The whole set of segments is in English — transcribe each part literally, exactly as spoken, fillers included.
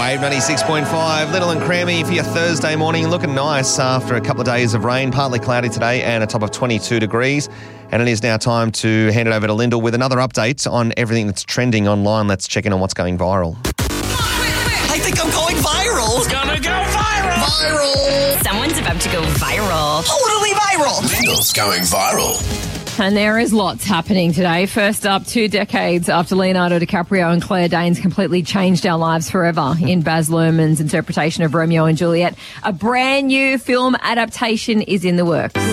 Wave ninety-six point five, Little and Crammy for your Thursday morning. Looking nice after a couple of days of rain, partly cloudy today and a top of twenty-two degrees. And it is now time to hand it over to Lyndall with another update on everything that's trending online. Let's check in on what's going viral. I think I'm going viral. It's gonna go viral. Viral. Someone's about to go viral. Totally viral. Lyndall's going viral. And there is lots happening today. First up, two decades after Leonardo DiCaprio and Claire Danes completely changed our lives forever in Baz Luhrmann's interpretation of Romeo and Juliet, a brand new film adaptation is in the works. Do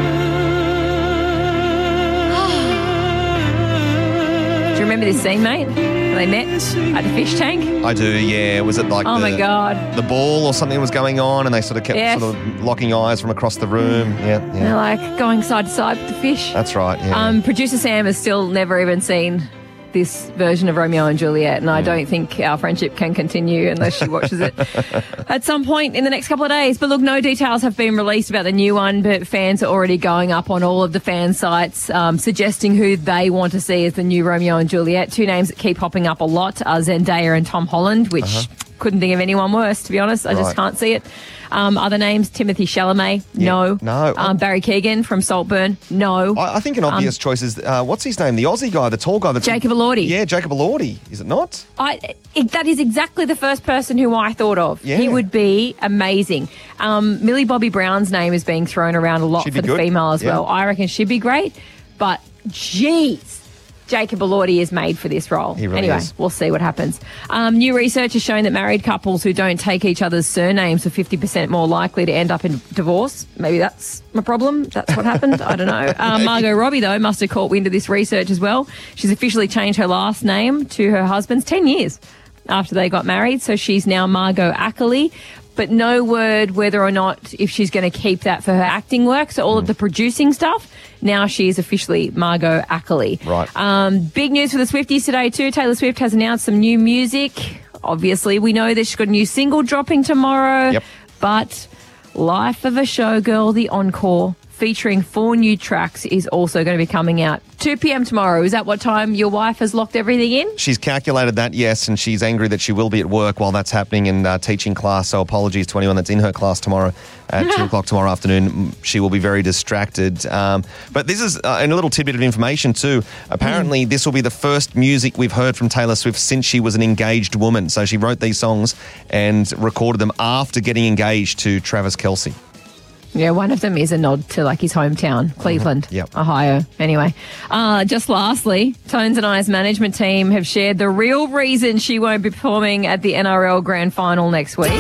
you remember this scene, mate? They met at the fish tank? I do, yeah. Was it like Oh, the, my God. the ball or something was going on and they sort of kept Yes. sort of locking eyes from across the room? Yeah, They're yeah. like going side to side with the fish. That's right, yeah. Um, producer Sam has still never even seen this version of Romeo and Juliet, and I don't think our friendship can continue unless she watches it at some point in the next couple of days. But look, no details have been released about the new one, but fans are already going up on all of the fan sites um, suggesting who they want to see as the new Romeo and Juliet. Two names that keep popping up a lot are Zendaya and Tom Holland, which Uh-huh. couldn't think of anyone worse, to be honest. I Right. just can't see it. Um, other names, Timothy Chalamet, no. no. Um, Barry Keoghan from Saltburn, no. I, I think an obvious choice is, uh, what's his name? The Aussie guy, the tall guy. That's Jacob Elordi. Yeah, Jacob Elordi. Is it not? I, it, that is exactly the first person who I thought of. Yeah. He would be amazing. Um, Millie Bobby Brown's name is being thrown around a lot She'd for be the good. female as Yeah. well. I reckon she'd be great, but jeez. Jacob Elordi is made for this role. He really anyway, is. we'll see what happens. Um, new research has shown that married couples who don't take each other's surnames are fifty percent more likely to end up in divorce. Maybe that's my problem. That's what happened. I don't know. Um, Margot Robbie, though, must have caught wind of this research as well. She's officially changed her last name to her husband's ten years after they got married. So she's now Margot Ackley. But no word whether or not if she's going to keep that for her acting work. So all of the producing stuff, now she is officially Margot Ackley. Right. Um, big news for the Swifties today too. Taylor Swift has announced some new music. Obviously, we know that she's got a new single dropping tomorrow. Yep. But Life of a Showgirl, the encore, featuring four new tracks, is also going to be coming out two p.m. tomorrow. Is that what time your wife has locked everything in? She's calculated that, yes, and she's angry that she will be at work while that's happening and uh, teaching class. So apologies to anyone that's in her class tomorrow at two o'clock tomorrow afternoon. She will be very distracted. Um, but this is uh, and a little tidbit of information too. Apparently, mm. this will be the first music we've heard from Taylor Swift since she was an engaged woman. So she wrote these songs and recorded them after getting engaged to Travis Kelce. Yeah, one of them is a nod to like his hometown, Cleveland, Mm-hmm. Yep. Ohio. Anyway, uh, just lastly, Tones and I's management team have shared the real reason she won't be performing at the N R L Grand Final next week.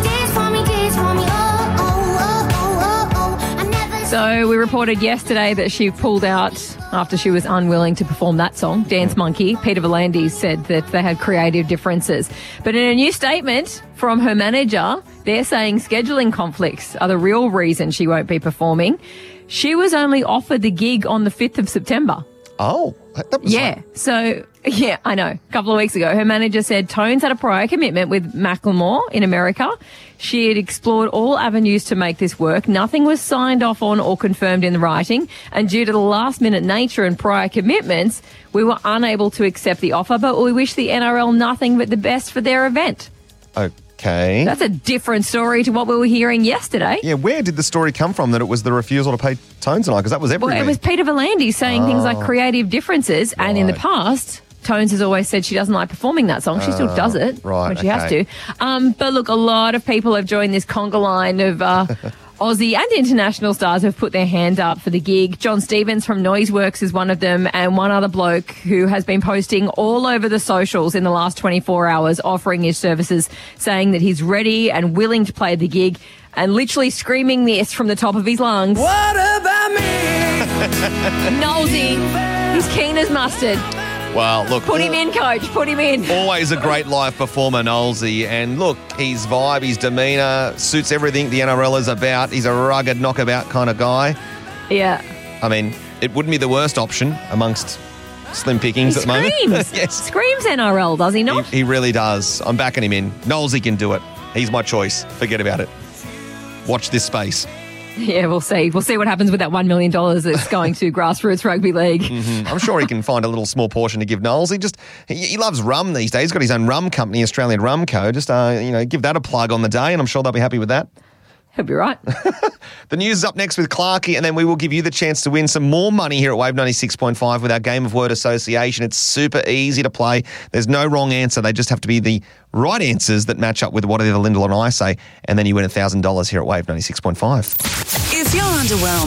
So we reported yesterday that she pulled out after she was unwilling to perform that song, Dance Monkey. Peter V'landys said that they had creative differences. But in a new statement from her manager, they're saying scheduling conflicts are the real reason she won't be performing. She was only offered the gig on the fifth of September. Oh, that was Yeah. like- So, yeah, I know. A couple of weeks ago, her manager said Tones had a prior commitment with Macklemore in America. She had explored all avenues to make this work. Nothing was signed off on or confirmed in the writing. And due to the last-minute nature and prior commitments, we were unable to accept the offer, but we wish the N R L nothing but the best for their event. Okay. That's a different story to what we were hearing yesterday. Yeah, where did the story come from that it was the refusal to pay Tones and I? Because that was everywhere. Well, it was Peter V'landys saying things like Oh. creative differences, and in the Right. past, Tones has always said she doesn't like performing that song. She still does it right, when she has okay. to. Um, but look, a lot of people have joined this conga line of uh, Aussie and international stars who have put their hand up for the gig. John Stevens from Noiseworks is one of them, and one other bloke who has been posting all over the socials in the last twenty-four hours offering his services, saying that he's ready and willing to play the gig, and literally screaming this from the top of his lungs. What about me? Nosy, he's keen as mustard. Well, look. Put him in, coach. Put him in. Always a great live performer, Knowlesy. And look, his vibe, his demeanour suits everything the N R L is about. He's a rugged, knockabout kind of guy. Yeah. I mean, it wouldn't be the worst option amongst slim pickings He at the moment. screams. Yes, Screams N R L, does he he, not? he really does. I'm backing him in. Knowlesy can do it. He's my choice. Forget about it. Watch this space. Yeah, we'll see. We'll see what happens with that one million dollars that's going to Grassroots Rugby League. Mm, I'm sure he can find a little small portion to give Knowles. He just he, he loves rum these days. He's got his own rum company, Australian Rum Co. Just uh, you know, give that a plug on the day, and I'm sure they'll be happy with that. He'll be right. The news is up next with Clarkey, and then we will give you the chance to win some more money here at Wave ninety-six point five with our game of word association. It's super easy to play. There's no wrong answer. They just have to be the right answers that match up with what either Lyndall and I say, and then you win one thousand dollars here at Wave ninety-six point five. If you're underwhelmed